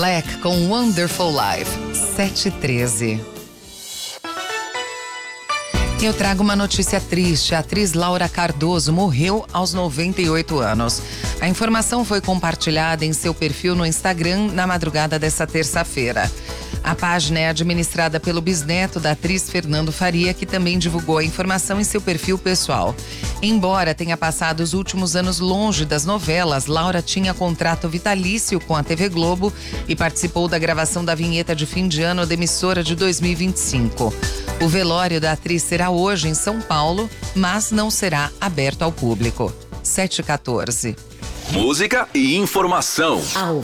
Black com Wonderful Life, 7h13. Eu trago uma notícia triste. A atriz Laura Cardoso morreu aos 98 anos. A informação foi compartilhada em seu perfil no Instagram na madrugada desta terça-feira. A página é administrada pelo bisneto da atriz Fernando Faria, que também divulgou a informação em seu perfil pessoal. Embora tenha passado os últimos anos longe das novelas, Laura tinha contrato vitalício com a TV Globo e participou da gravação da vinheta de fim de ano da emissora de 2025. O velório da atriz será hoje em São Paulo, mas não será aberto ao público. 7h14. Música e informação. A